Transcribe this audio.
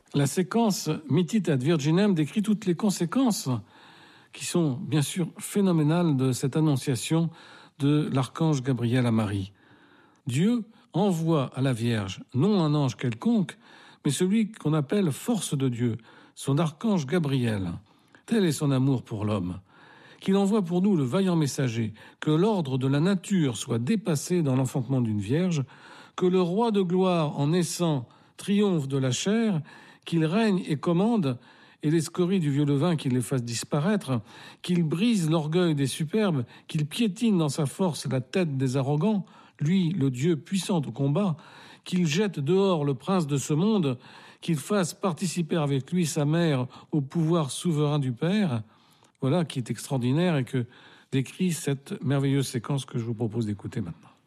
La séquence Mitit ad Virginem décrit toutes les conséquences qui sont bien sûr phénoménales de cette annonciation de l'archange Gabriel à Marie. Dieu envoie à la Vierge non un ange quelconque, mais celui qu'on appelle force de Dieu, son archange Gabriel. Tel est son amour pour l'homme, qu'il envoie pour nous le vaillant messager, que l'ordre de la nature soit dépassé dans l'enfantement d'une vierge, que le roi de gloire en naissant triomphe de la chair, qu'il règne et commande, et les scories du vieux levain qu'il les fasse disparaître, qu'il brise l'orgueil des superbes, qu'il piétine dans sa force la tête des arrogants, lui, le Dieu puissant au combat, qu'il jette dehors le prince de ce monde, qu'il fasse participer avec lui sa mère au pouvoir souverain du Père. Voilà qui est extraordinaire et que décrit cette merveilleuse séquence que je vous propose d'écouter maintenant.